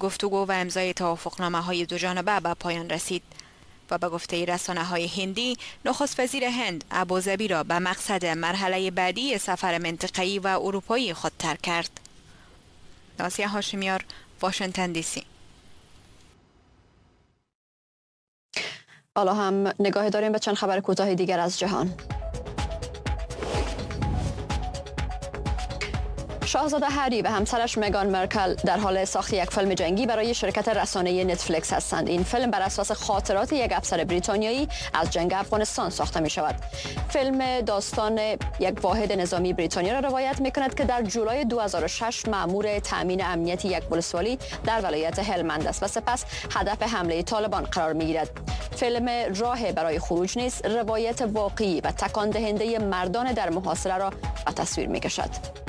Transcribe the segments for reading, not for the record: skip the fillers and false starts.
گفتگو و امضای توافقنامه‌های دوجانبه به پایان رسید و به گفته رسانه‌های هندی، نخست وزیر هند ابوظبی را به مقصد مرحله بعدی سفر منطقه‌ای و اروپایی خود ترک کرد. نازیه هاشمیار، واشنگتن دی سی. حالا هم نگاه داریم به چند خبر کوتاه دیگر از جهان. شاهزاده هری و همسرش مگان مرکل در حال ساخت یک فیلم جنگی برای شرکت رسانه‌ای نتفلیکس هستند. این فیلم بر اساس خاطرات یک افسر بریتانیایی از جنگ افغانستان ساخته می شود. فیلم داستان یک واحد نظامی بریتانیا را روایت می کند که در جولای 2006 مأمور تأمین امنیت یک ولسوالی در ولایت هلمند است و سپس هدف حمله طالبان قرار می گیرد. فیلم راه برای خروج نیز روایت واقعی و تکان دهنده مردان در محاصره را به تصویر می کشد.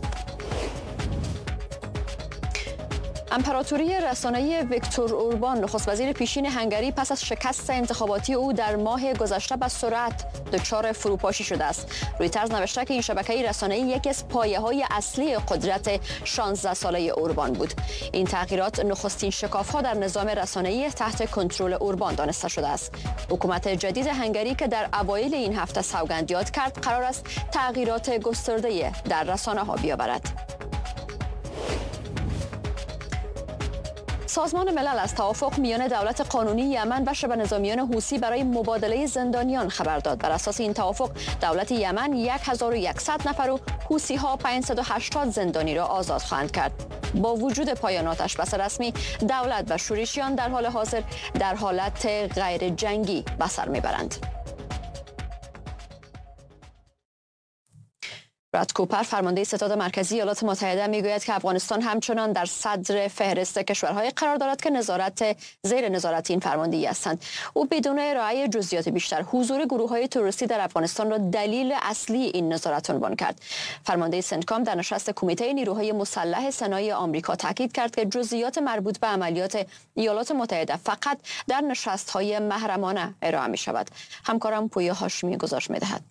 امپراتوری رسانه‌ای ویکتور اوربان، نخست وزیر پیشین هنگری، پس از شکست انتخاباتی او در ماه گذشته به سرعت دچار فروپاشی شده است. رویترز نوشته که این شبکه رسانه‌ای یکی از پایه‌های اصلی قدرت 16 ساله اوربان بود. این تغییرات نخستین شکاف‌ها در نظام رسانه‌ای تحت کنترل اوربان دانسته شده است. حکومت جدید هنگری که در اوایل این هفته سوگند یاد کرد، قرار است تغییرات گسترده در رسانه‌ها بیاورد. سازمان ملل از توافق میان دولت قانونی یمن و شبه نظامیان حوثی برای مبادله زندانیان خبر داد. بر اساس این توافق دولت یمن 1100 نفر و حوثی‌ها 580 زندانی را آزاد خواهند کرد. با وجود پایان آتش بس رسمی، دولت و شورشیان در حال حاضر در حالت غیر جنگی به سر میبرند. براد کوپر، فرمانده ستاد مرکزی ایالات متحده، میگوید که افغانستان همچنان در صدر فهرست کشورهای قرار دارد که زیر نظارت این فرماندهی هستند. او بدون ارائه جزئیات بیشتر حضور گروه‌های تروریستی در افغانستان را دلیل اصلی این نظارت عنوان کرد. فرمانده سنتکام در نشست کمیته نیروهای مسلح سنای آمریکا تاکید کرد که جزئیات مربوط به عملیات ایالات متحده فقط در نشست‌های محرمانه ارائه می‌شود. همکارم پویا هاشمی گزارش می‌دهد.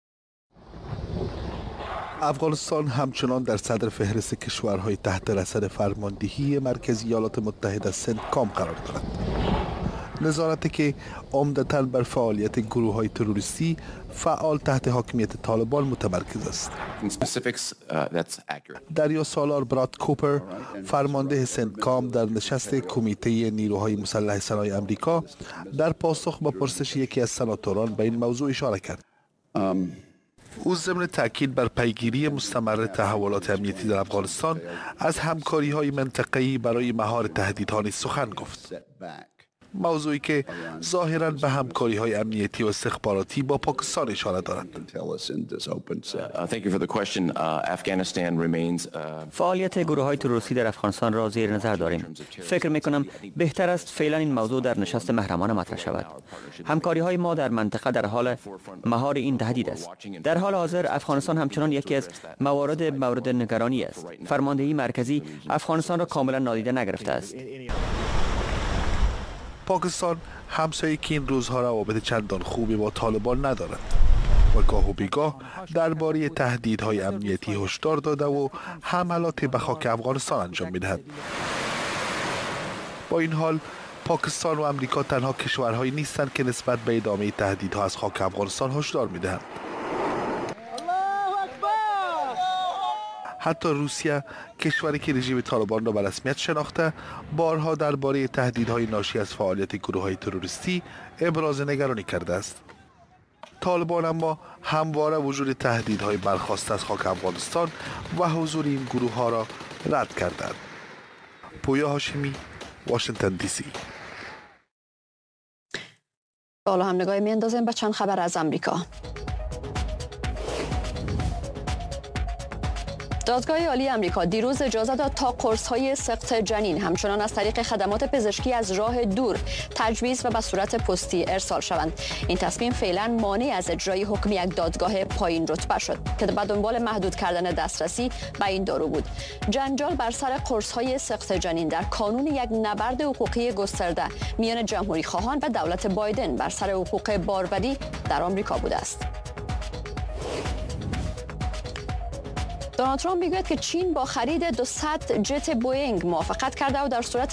افغانستان همچنان در صدر فهرست کشورهای تحت رصد فرماندهی مرکزی ایالات متحده سنتکام قرار دارد. نظارتی که عمدتاً بر فعالیت گروه‌های تروریستی فعال تحت حاکمیت طالبان متمرکز است. دریا سالار براد کوپر، فرمانده سنتکام، در نشست کمیته نیروهای مسلح سنای آمریکا در پاسخ به پرسش یکی از سناتوران به این موضوع اشاره کرد. او ضمن تاکید بر پیگیری مستمر تحولات امنیتی در افغانستان از همکاری‌های منطقه‌ای برای مهار تهدیدها نیز سخن گفت. موضوعی که ظاهراً به همکاری‌های امنیتی و استخباراتی با پاکستان اشاره دارد. فعالیت گروه‌های تروریستی در افغانستان را زیر نظر داریم. فکر می‌کنم بهتر است فعلا این موضوع در نشست محرمانه مطرح شود. همکاری‌های ما در منطقه در حال مهار این تهدید است. در حال حاضر افغانستان همچنان یکی از مورد نگرانی است. فرماندهی مرکزی افغانستان را کاملا نادیده نگرفته است. پاکستان همسایه که این روزها روابط چندان خوبی با طالبان ندارد و گاه و بیگاه درباره تهدیدهای امنیتی هشدار داده و حملات به خاک افغانستان انجام می‌دهد. با این حال پاکستان و امریکا تنها کشورهایی نیستند که نسبت به ادامه تهدیدها از خاک افغانستان هشدار می‌دهند. حتی روسیه، کشوری که رژیم طالبان را به رسمیت شناخته، بارها درباره تهدیدهای ناشی از فعالیت گروه‌های تروریستی ابراز نگرانی کرده است. طالبان اما همواره وجود تهدیدهای برخاسته از خاک افغانستان و حضور این گروه‌ها را رد کردند. پویا هاشمی، واشنگتن دی سی. حالا هم نگاهی می‌اندازیم به چند خبر از امریکا. دادگاه عالی آمریکا دیروز اجازه داد تا قرص‌های سقط جنین همچنان از طریق خدمات پزشکی از راه دور تجویز و به صورت پستی ارسال شوند. این تصمیم فعلا مانع از اجرای حکم یک دادگاه پایین رتبه شد که به دنبال محدود کردن دسترسی به این دارو بود. جنجال بر سر قرص‌های سقط جنین در کانون یک نبرد حقوقی گسترده میان جمهوری خواهان و دولت بایدن بر سر حقوق باروری در آمریکا بوده است. دونالد ترامپ میگوید که چین با خرید 200 جت بوئینگ موافقت کرده و در صورت